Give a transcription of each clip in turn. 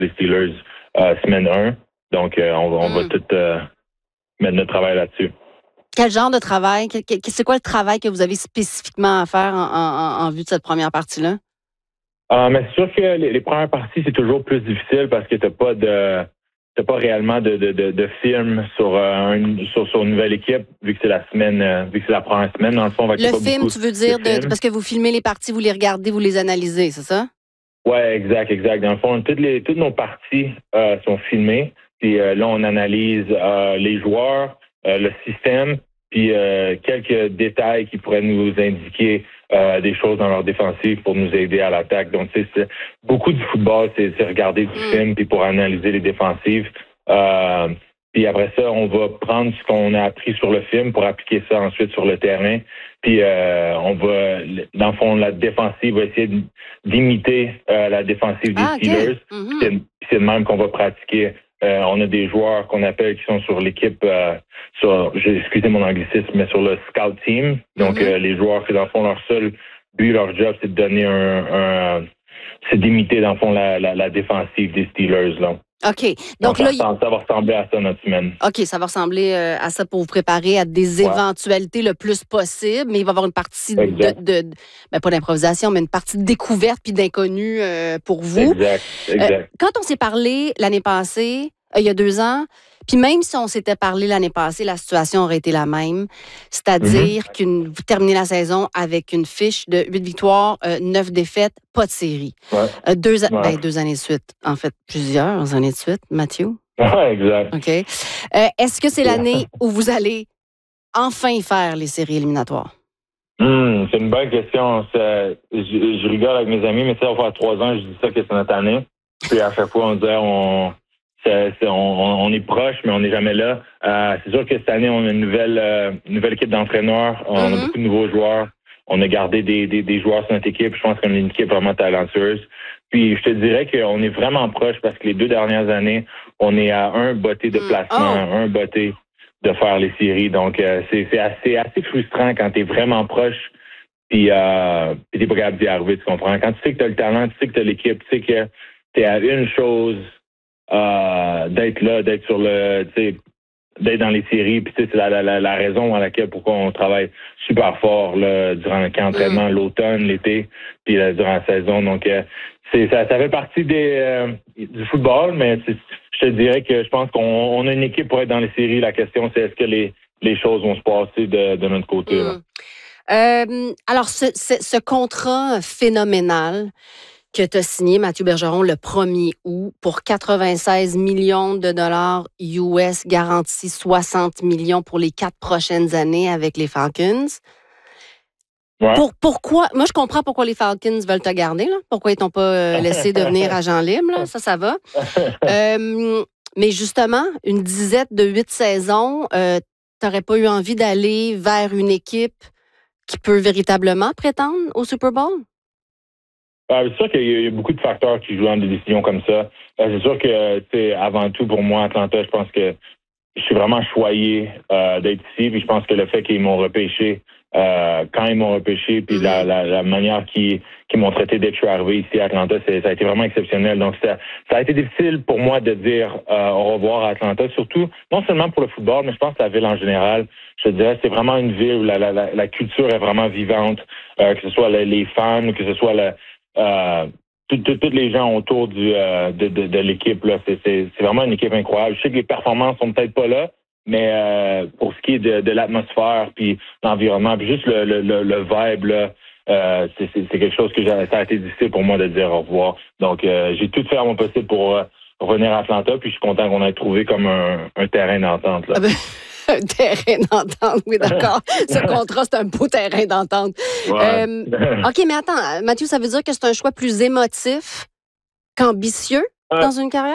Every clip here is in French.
des Steelers semaine 1. Donc, on va tout mettre notre travail là-dessus. Quel genre de travail? C'est quoi le travail que vous avez spécifiquement à faire en vue de cette première partie-là? Mais c'est sûr que les premières parties, c'est toujours plus difficile parce que t'as pas réellement de film sur une nouvelle équipe, vu que c'est la semaine, vu que c'est la première semaine. Dans le fond, on va Le film, tu veux dire, parce que vous filmez les parties, vous les regardez, vous les analysez, c'est ça? Ouais, exact. Dans le fond, toutes nos parties sont filmées. Puis là, on analyse les joueurs, le système, puis quelques détails qui pourraient nous indiquer des choses dans leur défensive pour nous aider à l'attaque. Donc, c'est beaucoup du football, c'est regarder du film puis pour analyser les défensives. Puis après ça, on va prendre ce qu'on a appris sur le film pour appliquer ça ensuite sur le terrain. Puis on va, dans le fond, la défensive va essayer d'imiter la défensive des Steelers. Okay. C'est le même qu'on va pratiquer. On a des joueurs qu'on appelle qui sont sur l'équipe, excusez mon anglicisme, mais sur le scout team. Donc les joueurs qui dans le fond leur seul but, leur job, c'est de donner c'est d'imiter dans le fond la défensive des Steelers là. OK. Donc là, ça va ressembler à ça notre semaine. OK, ça va ressembler à ça pour vous préparer à des éventualités le plus possible, mais il va y avoir une partie pas d'improvisation, mais une partie de découverte puis d'inconnu pour vous. Exact. Quand on s'est parlé l'année passée, il y a 2 ans, puis même si on s'était parlé l'année passée, la situation aurait été la même. C'est-à-dire vous terminez la saison avec une fiche de 8 victoires, 9 défaites, pas de série. 2 années de suite. En fait, plusieurs années de suite, Mathieu. Ouais, exact. OK. Est-ce que c'est l'année où vous allez enfin faire les séries éliminatoires? C'est une bonne question. Je rigole avec mes amis, mais ça va faire 3 ans, je dis ça que c'est notre année. Puis à chaque fois, on disait on est proche, mais on n'est jamais là. C'est sûr que cette année, on a une nouvelle équipe d'entraîneurs. On a beaucoup de nouveaux joueurs. On a gardé des joueurs sur notre équipe. Je pense qu'on est une équipe vraiment talentueuse. Puis je te dirais qu'on est vraiment proche parce que les 2 dernières années, on est à un botté de placement, un botté de faire les séries. Donc c'est assez frustrant quand tu es vraiment proche. Puis t'es pas capable d'y arriver, tu comprends? Quand tu sais que tu as le talent, tu sais que tu as l'équipe, tu sais que tu es à une chose d'être là, d'être sur d'être dans les séries, puis c'est la raison à laquelle pourquoi on travaille super fort là, durant le camp d'entraînement, l'automne, l'été, puis durant la saison. Donc ça fait partie du football, mais je te dirais que je pense qu'on a une équipe pour être dans les séries. La question, c'est est-ce que les choses vont se passer de notre côté. Là. Alors, ce contrat phénoménal que tu as signé, Mathieu Bergeron, le 1er août pour 96 millions de dollars US, garantis 60 millions pour les 4 prochaines années avec les Falcons. Ouais. Pourquoi? Moi, je comprends pourquoi les Falcons veulent te garder. Là. Pourquoi ils t'ont pas laissé devenir agent libre. Là. Ça va. Mais justement, une disette de 8 saisons, t'aurais pas eu envie d'aller vers une équipe qui peut véritablement prétendre au Super Bowl? C'est sûr qu'il y a beaucoup de facteurs qui jouent dans des décisions comme ça. C'est sûr que, avant tout, pour moi, Atlanta, je pense que je suis vraiment choyé d'être ici. Puis je pense que le fait qu'ils m'ont repêché, quand ils m'ont repêché, puis la manière qu'ils m'ont traité dès que je suis arrivé ici à Atlanta, ça a été vraiment exceptionnel. Donc, ça a été difficile pour moi de dire au revoir à Atlanta, surtout, non seulement pour le football, mais je pense que la ville en général. Je te dirais, c'est vraiment une ville où la culture est vraiment vivante, que ce soit les fans, que ce soit tous les gens autour de l'équipe. Là, c'est vraiment une équipe incroyable. Je sais que les performances sont peut-être pas là, mais pour ce qui est de l'atmosphère, puis l'environnement, puis juste le vibe, là, c'est quelque chose que ça a été difficile pour moi de dire au revoir. Donc, j'ai tout fait à mon possible pour revenir à Atlanta, puis je suis content qu'on ait trouvé comme un terrain d'entente. Là. Un terrain d'entente, oui, d'accord. Ce contrat, c'est un beau terrain d'entente. Ouais. OK, mais attends, Mathieu, ça veut dire que c'est un choix plus émotif qu'ambitieux dans une carrière?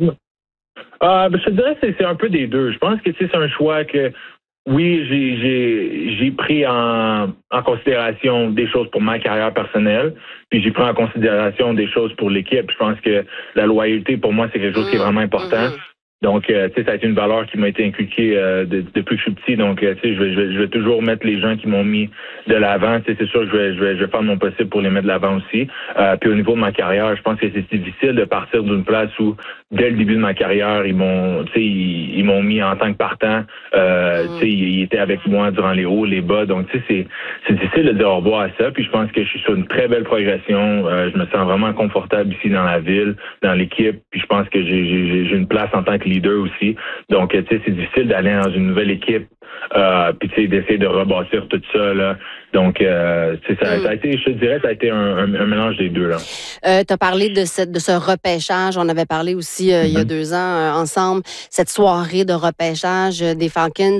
Je te dirais que c'est un peu des deux. Je pense que c'est un choix que, oui, j'ai pris en considération des choses pour ma carrière personnelle, puis j'ai pris en considération des choses pour l'équipe. Je pense que la loyauté, pour moi, c'est quelque chose qui est vraiment important. Donc, ça a été une valeur qui m'a été inculquée depuis que je suis petit. Donc, je vais toujours mettre les gens qui m'ont mis de l'avant. C'est sûr que je vais faire mon possible pour les mettre de l'avant aussi. Puis au niveau de ma carrière, je pense que c'est difficile de partir d'une place où, dès le début de ma carrière, ils m'ont mis en tant que partant. Ils étaient avec moi durant les hauts, les bas. Donc, c'est difficile de dire au revoir à ça. Puis je pense que je suis sur une très belle progression. Je me sens vraiment confortable ici dans la ville, dans l'équipe. Puis je pense que j'ai une place en tant que leader aussi. Donc, c'est difficile d'aller dans une nouvelle équipe. Puis d'essayer de rebâtir tout ça là. Donc ça a été, je te dirais, ça a été un mélange des deux là. Tu as parlé de ce repêchage. On avait parlé aussi il y a 2 ans ensemble, cette soirée de repêchage des Falcons.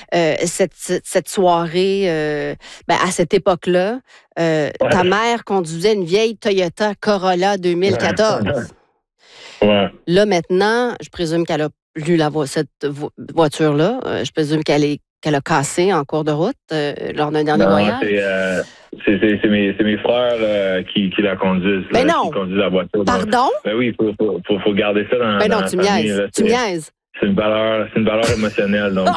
Cette soirée, à cette époque-là, ta mère conduisait une vieille Toyota Corolla 2014. Ouais. Là, maintenant, je présume qu'elle a lu cette voiture-là. Je présume qu'elle a cassé en cours de route lors d'un dernier voyage. C'est mes frères qui la conduisent. Ben là, non. qui conduisent la voiture. Pardon? Ben oui, faut garder ça dans Ben non, dans tu la me famille, niaises. là. Tu me niaises. C'est une valeur émotionnelle. Donc,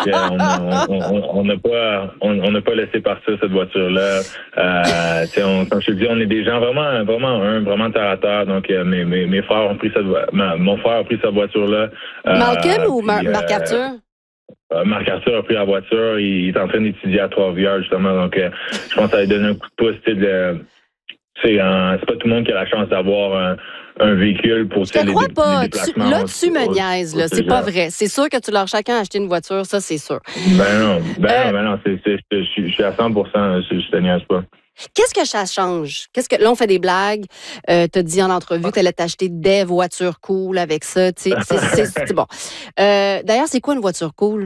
on n'a pas laissé partir cette voiture-là. Comme je te dis, on est des gens vraiment humbles, vraiment terre à terre. Donc, mes frères ont pris mon frère a pris cette voiture-là. Malcolm ou Marc Arthur? Marc Arthur a pris la voiture. Il est en train d'étudier à Trois-Rivières, justement. Donc, je pense que ça va donner un coup de pouce. C'est pas tout le monde qui a la chance d'avoir un véhicule pour Je te crois pas. les déplacements. Là, tu me niaises. Là. C'est pas vrai. C'est sûr que tu leur chacun acheté une voiture. Ça, c'est sûr. Ben non. Je suis à 100%. Je te niaise pas. Qu'est-ce que ça change? Là, on fait des blagues. T'as dit en entrevue que tu allais t'acheter des voitures cool avec ça. C'est bon. D'ailleurs, c'est quoi une voiture cool?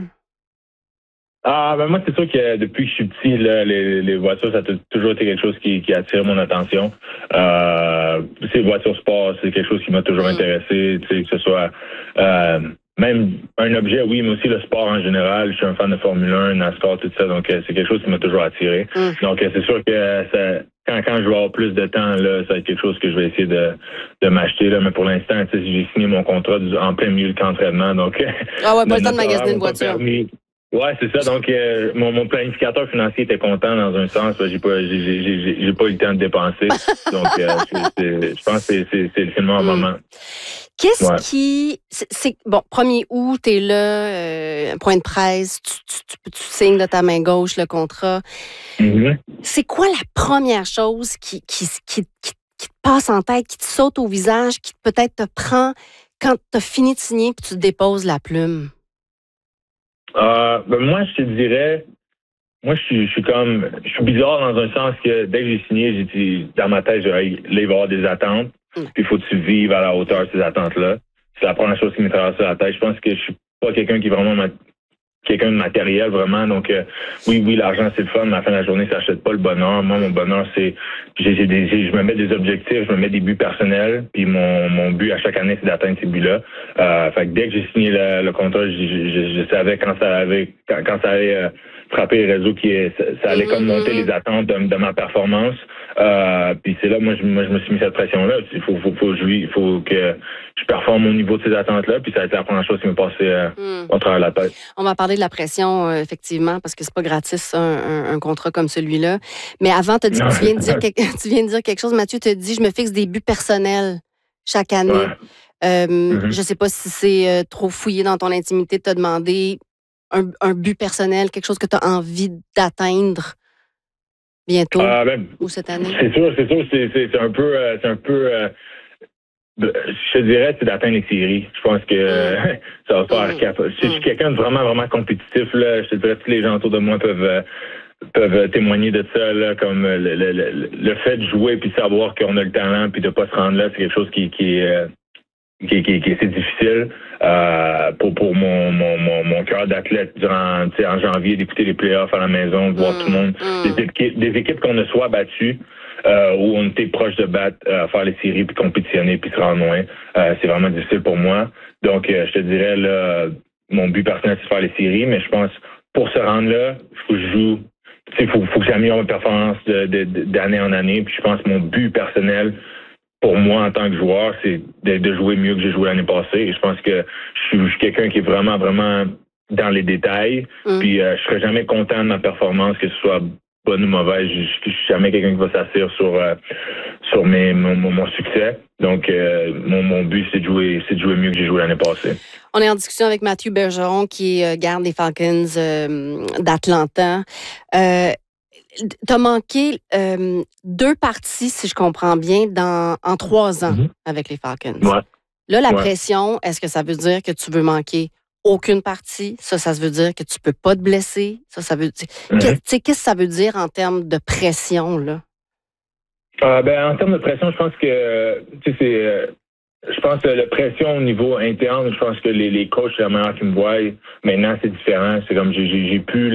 Moi, c'est sûr que depuis que je suis petit, là, les voitures, ça a toujours été quelque chose qui a attiré mon attention. Les voitures sport, c'est quelque chose qui m'a toujours intéressé, que ce soit même un objet, oui, mais aussi le sport en général. Je suis un fan de Formule 1, NASCAR, tout ça, donc c'est quelque chose qui m'a toujours attiré. Donc, c'est sûr que quand je vais avoir plus de temps, là, ça va être quelque chose que je vais essayer de m'acheter. Là, mais pour l'instant, j'ai signé mon contrat en plein milieu de camp-entraînement. Donc, pas le temps de magasiner une voiture. Ouais, c'est ça. Donc, mon planificateur financier était content dans un sens. J'ai pas eu le temps de dépenser. Donc, je pense que c'est le moment. Qu'est-ce qui... Bon, 1er août, t'es là, point de presse, tu signes de ta main gauche le contrat. C'est quoi la première chose qui te passe en tête, qui te saute au visage, qui peut-être te prend quand t'as fini de signer puis tu déposes la plume? Moi, je te dirais, je suis bizarre dans un sens que dès que j'ai signé, j'ai dit, dans ma tête, là, il va y avoir des attentes, puis il faut que tu vives à la hauteur de ces attentes-là. C'est la première chose qui m'est traversée la tête. Je pense que je suis pas quelqu'un qui est vraiment quelqu'un de matériel, vraiment. Donc, oui, l'argent, c'est le fun, mais à la fin de la journée, ça n'achète pas le bonheur. Moi, mon bonheur, c'est, je me mets des objectifs, je me mets des buts personnels, puis mon but à chaque année, c'est d'atteindre ces buts-là. Fait que dès que j'ai signé le contrat, je savais quand ça allait frapper les réseaux, ça allait comme monter les attentes de ma performance. Puis c'est là, moi, je me suis mis cette pression-là. Il faut que je performe au niveau de ces attentes-là. Puis ça a été la première chose qui me passait au travers de la tête. On va parler de la pression, effectivement, parce que c'est pas gratis, un contrat comme celui-là. Mais avant, tu viens de dire quelque chose, Mathieu, tu as dit, je me fixe des buts personnels chaque année. Ouais. Je sais pas si c'est trop fouillé dans ton intimité de te demander un but personnel, quelque chose que tu as envie d'atteindre bientôt ou cette année? C'est sûr, c'est un peu je te dirais, c'est d'atteindre les séries. Je pense que ça va faire je suis quelqu'un de vraiment, vraiment compétitif, là. Je te dirais, tous les gens autour de moi peuvent témoigner de ça, là, comme le fait de jouer puis de savoir qu'on a le talent puis de pas se rendre là, c'est quelque chose qui est assez difficile pour mon cœur d'athlète en janvier, d'écouter les playoffs à la maison, de voir tout le monde, des équipes qu'on a soit battues où on était proche de battre, faire les séries puis compétitionner puis se rendre loin. C'est vraiment difficile pour moi. Donc je te dirais là, mon but personnel c'est de faire les séries, mais je pense pour se rendre là, il faut que je joue. Faut que j'améliore ma performance d'année en année. Puis je pense que mon but personnel pour moi en tant que joueur, c'est de jouer mieux que j'ai joué l'année passée. Et je pense que je suis quelqu'un qui est vraiment, vraiment dans les détails. Puis je serai jamais content de ma performance, que ce soit bonne ou mauvaise. Je suis jamais quelqu'un qui va s'asseoir sur mon succès. Donc mon but, c'est de jouer mieux que j'ai joué l'année passée. On est en discussion avec Mathieu Bergeron qui garde les Falcons d'Atlanta. T'as manqué 2 parties, si je comprends bien, en 3 ans avec les Falcons. Ouais. Là, la pression, est-ce que ça veut dire que tu veux manquer aucune partie? Ça veut dire que tu peux pas te blesser? Ça veut dire... Qu'est-ce que ça veut dire en termes de pression, là? En termes de pression, je pense que je pense que la pression au niveau interne, je pense que les coachs, c'est la manière qu'ils me voient. Maintenant, c'est différent. C'est comme j'ai plus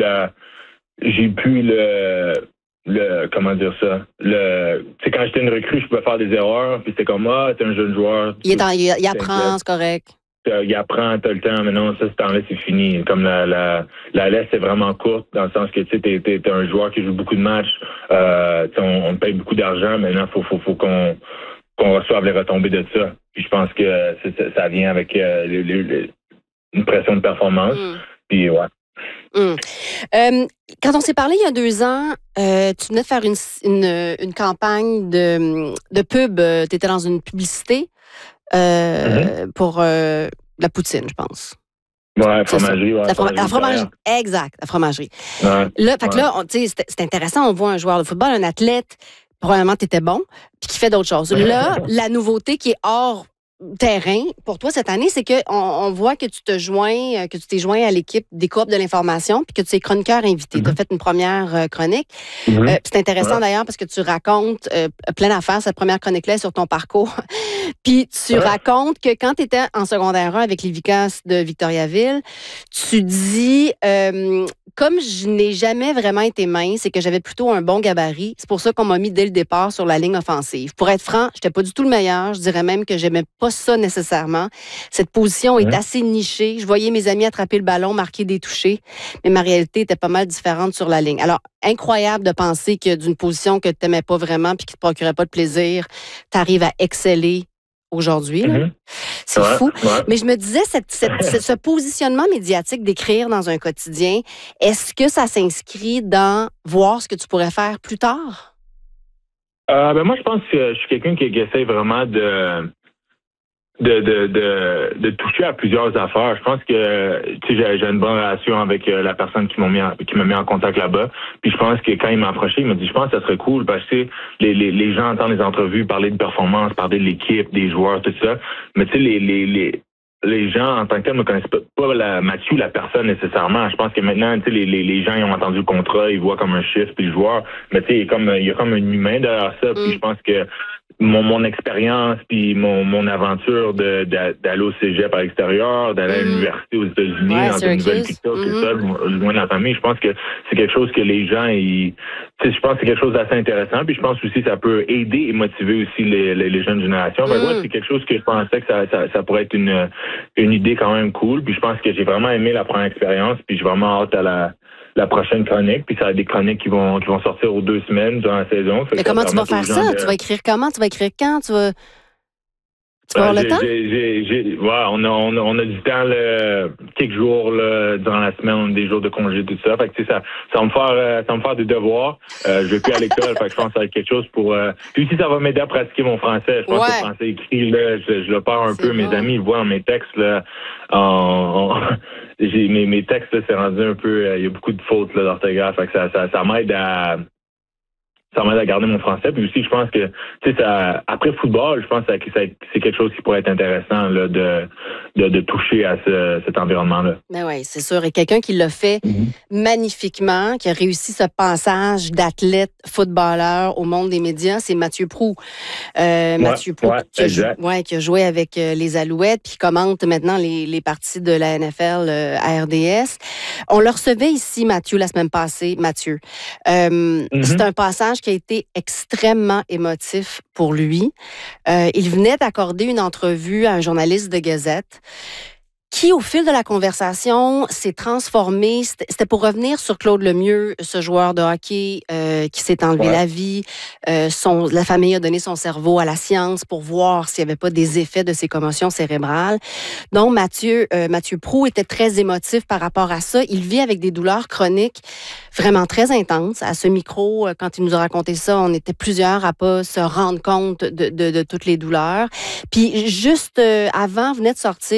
le comment dire ça, quand j'étais une recrue, je pouvais faire des erreurs, puis c'était comme t'es un jeune joueur. Il apprend, c'est correct. Il apprend, t'as le temps, mais non, ce temps-là, c'est fini. Comme la laisse est vraiment courte, dans le sens que t'es un joueur qui joue beaucoup de matchs, on paye beaucoup d'argent, maintenant, faut qu'on reçoive les retombées de ça. Puis je pense que ça vient avec une pression de performance. Puis ouais. Quand on s'est parlé il y a 2 ans, tu venais de faire une campagne de pub. Tu étais dans une publicité pour la poutine, je pense. Ouais, fromagerie. Ouais, la fromagerie. Exact, la fromagerie. Ouais, là, c'est intéressant. On voit un joueur de football, un athlète, probablement tu étais bon, puis qui fait d'autres choses. Là, la nouveauté qui est hors terrain pour toi cette année, c'est qu'on voit que tu t'es joint à l'équipe des coop de l'information puis que tu es chroniqueur invité. Tu as fait une première chronique. C'est intéressant d'ailleurs parce que tu racontes plein d'affaires. Cette première chronique-là est sur ton parcours. Puis tu racontes que quand tu étais en secondaire 1 avec les Vicas de Victoriaville, tu dis comme je n'ai jamais vraiment été mince et que j'avais plutôt un bon gabarit, c'est pour ça qu'on m'a mis dès le départ sur la ligne offensive. Pour être franc, j'étais pas du tout le meilleur. Je dirais même que j'aimais pas ça nécessairement. Cette position est assez nichée. Je voyais mes amis attraper le ballon, marquer des touchés, mais ma réalité était pas mal différente sur la ligne. Alors, incroyable de penser que d'une position que tu n'aimais pas vraiment puis qui te procurait pas de plaisir, tu arrives à exceller aujourd'hui. C'est fou. Ouais. Mais je me disais, ce positionnement médiatique d'écrire dans un quotidien, est-ce que ça s'inscrit dans voir ce que tu pourrais faire plus tard? Moi, je pense que je suis quelqu'un qui essaie vraiment de toucher à plusieurs affaires. Je pense que j'ai une bonne relation avec la personne qui m'a mis en contact là-bas. Puis je pense que quand il m'a approché, il m'a dit je pense que ça serait cool parce que les gens entendent les entrevues, parler de performance, parler de l'équipe, des joueurs, tout ça. Mais tu sais, les gens en tant que tel ne connaissent pas Mathieu, la personne nécessairement. Je pense que maintenant, tu sais, les gens ils ont entendu le contrat, ils voient comme un chiffre puis le joueur. Mais tu sais, il y a comme un humain derrière ça. Puis je pense que mon expérience puis mon aventure d'aller au cégep à l'extérieur, d'aller à l'université aux États-Unis, dans une nouvelle culture, tout ça, loin de la famille, je pense que c'est quelque chose que les gens, je pense que c'est quelque chose d'assez intéressant. Puis je pense aussi que ça peut aider et motiver aussi les jeunes générations. C'est quelque chose que je pensais que ça pourrait être une idée quand même cool. Puis je pense que j'ai vraiment aimé la première expérience. Puis j'ai vraiment hâte à la prochaine chronique. Puis ça va être des chroniques qui vont sortir aux 2 semaines durant la saison. Mais comment tu vas faire ça? Tu vas écrire comment? Tu vas écrire quand? Tu vas avoir le temps? On a du temps quelques jours durant la semaine, des jours de congé, tout ça. Fait que ça va me faire des devoirs. Je vais plus à l'école, fait que je pense que ça va être quelque chose pour. Puis aussi, ça va m'aider à pratiquer mon français. Je pense que le français écrit, je le perds un peu. Mes amis ils voient dans mes textes là. Mes textes, là, c'est rendu un peu. Il y a beaucoup de fautes d'orthographe. Fait que ça m'aide à. Ça m'aide à garder mon français. Puis aussi, je pense que, après football, je pense que c'est quelque chose qui pourrait être intéressant là, de toucher à cet environnement-là. Ben oui, c'est sûr. Et quelqu'un qui l'a fait magnifiquement, qui a réussi ce passage d'athlète footballeur au monde des médias, c'est Mathieu Proulx. Mathieu Proulx qui a joué avec les Alouettes, puis qui commente maintenant les parties de la NFL à RDS. On le recevait ici, Mathieu, la semaine passée. Mathieu. C'est un passage qui a été extrêmement émotif pour lui. Il venait d'accorder une entrevue à un journaliste de Gazette. qui, au fil de la conversation, s'est transformé. C'était pour revenir sur Claude Lemieux, ce joueur de hockey qui s'est enlevé la vie. La famille a donné son cerveau à la science pour voir s'il n'y avait pas des effets de ces commotions cérébrales. Donc, Mathieu Proulx était très émotif par rapport à ça. Il vit avec des douleurs chroniques vraiment très intenses. À ce micro, quand il nous a raconté ça, on était plusieurs à pas se rendre compte de toutes les douleurs. Puis, juste avant, venait de sortir